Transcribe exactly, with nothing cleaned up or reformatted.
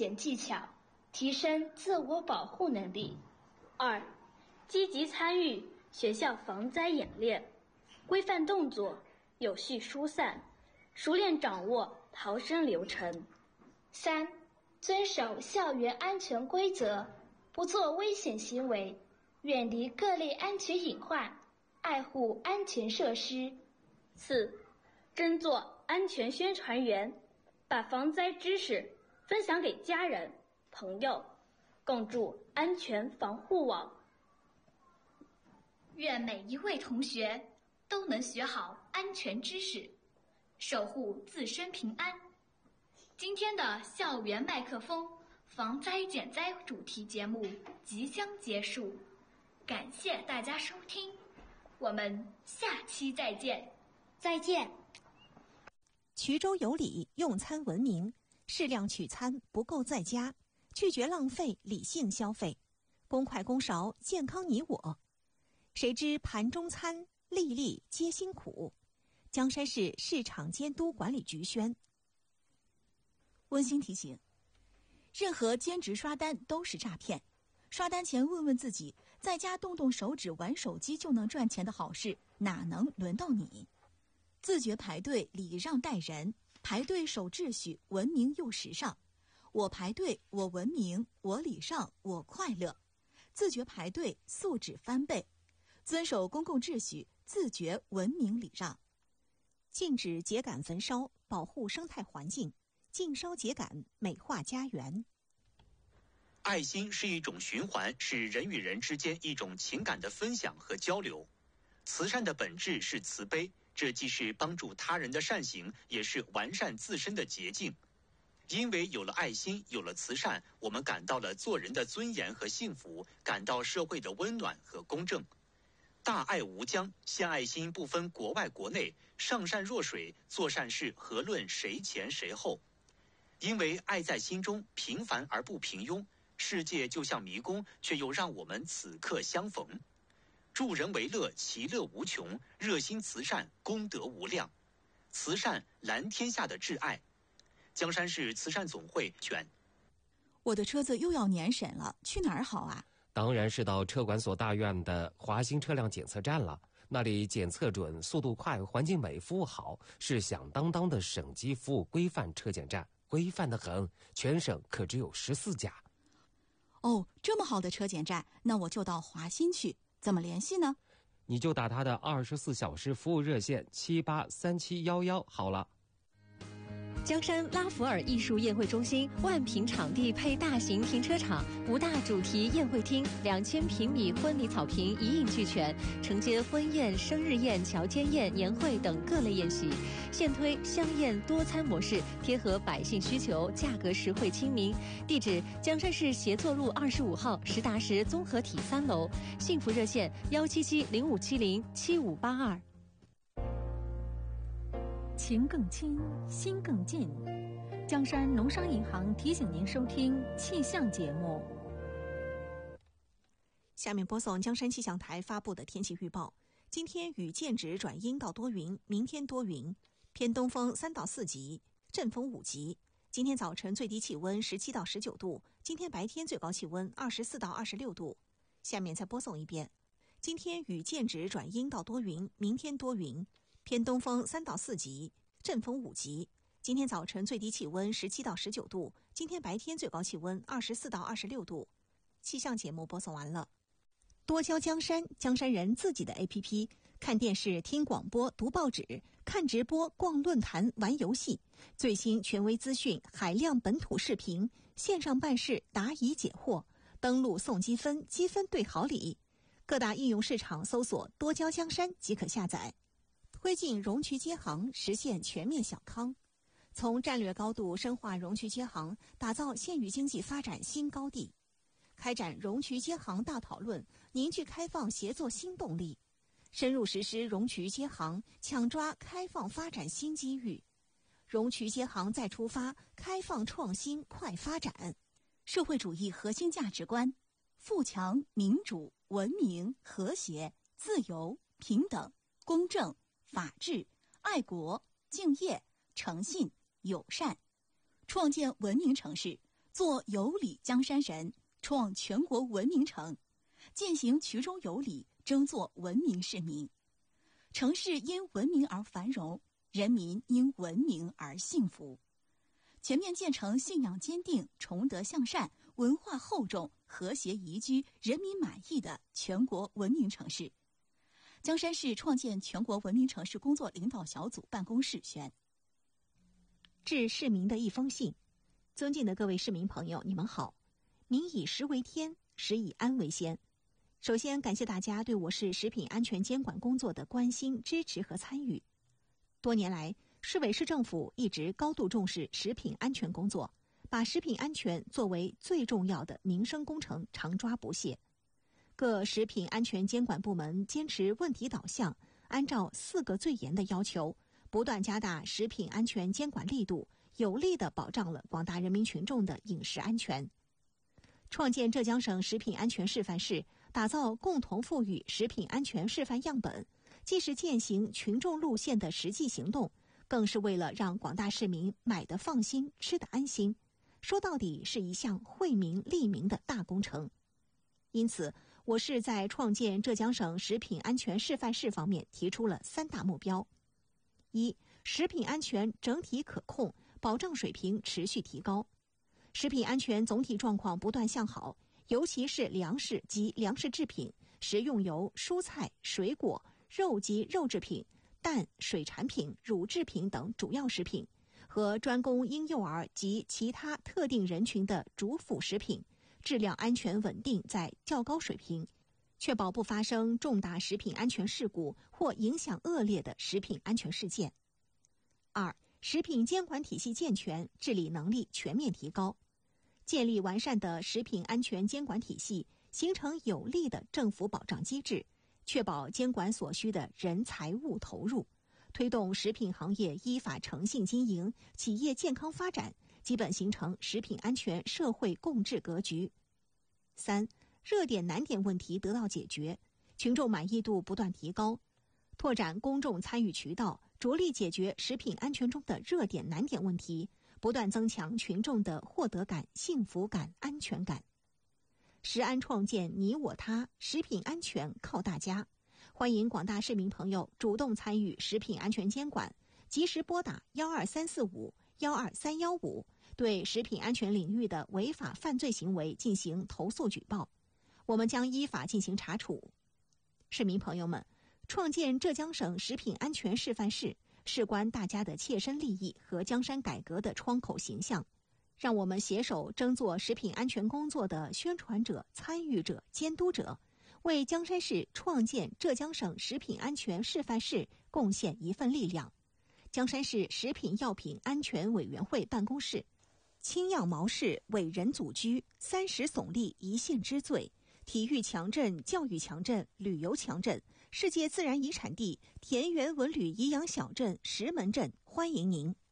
险技巧，提升自我保护能力。二、积极参与学校防灾演练，规范动作，有序疏散，熟练掌握逃生流程。三、遵守校园安全规则，不做危险行为，远离各类安全隐患，爱护安全设施。四、争做安全宣传员，把防灾知识分享给家人、朋友，共筑安全防护网。 愿每一位同学都能学好安全知识，守护自身平安。今天的校园麦克风防灾减灾主题节目即将结束，感谢大家收听，我们下期再见。 再见。衢州有礼，用餐文明，适量取餐，不够在家，拒绝浪费，理性消费，公筷公勺，健康你我。谁知盘中餐，粒粒皆辛苦。江山市市场监督管理局宣。 温馨提醒：任何兼职刷单都是诈骗。刷单前问问自己，在家动动手指玩手机就能赚钱的好事，哪能轮到你？自觉排队，礼让待人，排队守秩序，文明又时尚。我排队，我文明，我礼让，我快乐。自觉排队，素质翻倍。遵守公共秩序，自觉文明礼让。 禁止秸秆焚烧，保护生态环境，禁烧秸秆，美化家园。 爱心是一种循环，是人与人之间一种情感的分享和交流。慈善的本质是慈悲，这既是帮助他人的善行，也是完善自身的捷径。因为有了爱心，有了慈善，我们感到了做人的尊严和幸福，感到社会的温暖和公正。大爱无疆，献爱心不分国外国内，上善若水，做善事何论谁前谁后。因为爱在心中，平凡而不平庸，世界就像迷宫，却又让我们此刻相逢。助人为乐，其乐无穷，热心慈善，功德无量。慈善蓝天下的挚爱。江山市慈善总会选。 我的车子又要年审了，去哪儿好啊？ 当然是到车管所大院的华新车辆检测站了，那里检测准，速度快，环境美，服务好，是响当当的省级服务规范车检站，规范得很，全省可只有十四家。 哦，这么好的车检站，那我就到华新去，怎么联系呢？ 你就打他的二十四小时服务热线七八三七幺幺好了。 江山拉弗尔艺术宴会中心万平场地配大型停车场，五大主题宴会厅，两千平米婚礼草坪一应俱全，承接婚宴、生日宴、乔间宴、年会等各类宴席。现推香宴多餐模式，贴合百姓需求，价格实惠亲民。地址：江山市协作路二十五号实达实综合体三楼。幸福热线：幺七七零五七零七五八二。 情更亲，心更近。江山农商银行提醒您收听气象节目。 下面播送江山气象台发布的天气预报。今天雨间值转阴到多云，明天多云，偏东风三到四级，阵风五级。今天早晨最低气温十七到十九度，今天白天最高气温二十四到二十六度。下面再播送一遍。今天雨间值转阴到多云，明天多云，偏东风三到四级，阵风五级。今天早晨最低气温十七到十九度，今天白天最高气温二十四到二十六度。气象节目播送完了。多交江山，江山人自己的 A P P， 看电视、听广播、读报纸、看直播、逛论坛、玩游戏，最新权威资讯、海量本土视频，线上办事、答疑解惑，登录送积分，积分兑好礼。各大应用市场搜索多交江山即可下载。推进容渠接行，实现全面小康。从战略高度深化容渠接行，打造县域经济发展新高地。开展容渠接行大讨论，凝聚开放协作新动力。深入实施容渠接行，抢抓开放发展新机遇。容渠接行再出发，开放创新快发展。 社会主义核心价值观：富强、民主、文明、和谐、自由、平等、公正、法治、爱国、敬业、诚信、友善，创建文明城市， 做有礼江山人，创全国文明城，践行衢中有礼，争做文明市民。城市因文明而繁荣，人民因文明而幸福。全面建成信仰坚定、崇德向善、文化厚重、和谐宜居、人民满意的全国文明城市。江山市创建全国文明城市工作领导小组办公室宣。 致市民的一封信。尊敬的各位市民朋友，你们好。民以食为天，食以安为先。首先感谢大家对我市食品安全监管工作的关心、支持和参与。多年来，市委市政府一直高度重视食品安全工作，把食品安全作为最重要的民生工程，常抓不懈。各食品安全监管部门坚持问题导向，按照四个最严的要求，不断加大食品安全监管力度，有力地保障了广大人民群众的饮食安全。创建浙江省食品安全示范室，打造共同富裕食品安全示范样本，既是践行群众路线的实际行动，更是为了让广大市民买得放心、吃得安心。说到底是一项惠民利民的大工程。因此，我市在创建浙江省食品安全示范室方面提出了三大目标：一、食品安全整体可控，保障水平持续提高。食品安全总体状况不断向好，尤其是粮食及粮食制品、食用油、蔬菜、水果、肉及肉制品、蛋、水产品、乳制品等主要食品和专供婴幼儿及其他特定人群的主辅食品，质量安全稳定在较高水平，确保不发生重大食品安全事故或影响恶劣的食品安全事件。二、食品监管体系健全，治理能力全面提高。建立完善的食品安全监管体系，形成有力的政府保障机制，确保监管所需的人财物投入，推动食品行业依法诚信经营，企业健康发展，基本形成食品安全社会共治格局。三、热点难点问题得到解决，群众满意度不断提高，拓展公众参与渠道，着力解决食品安全中的热点难点问题，不断增强群众的获得感、幸福感、安全感。食安创建你我他，食品安全靠大家。欢迎广大市民朋友主动参与食品安全监管，及时拨打幺二三四五幺二三幺五，对食品安全领域的违法犯罪行为进行投诉举报，我们将依法进行查处。市民朋友们，创建浙江省食品安全示范室，事关大家的切身利益和江山改革的窗口形象，让我们携手争做食品安全工作的宣传者、参与者、监督者，为江山市创建浙江省食品安全示范室贡献一份力量。江山市食品药品安全委员会办公室：青药毛氏伟人祖居，三十耸立一县之最，体育强镇、教育强镇、旅游强镇，世界自然遗产地田园文旅颐养小镇石门镇，欢迎您。